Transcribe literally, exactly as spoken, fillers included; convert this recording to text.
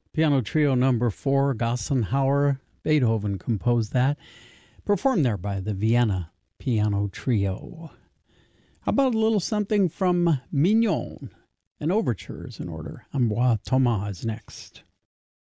Piano Trio number four, Gassenhauer. Beethoven composed that. Performed there by the Vienna Piano Trio. How about a little something from Mignon? An overture is in order. Ambroise Thomas is next.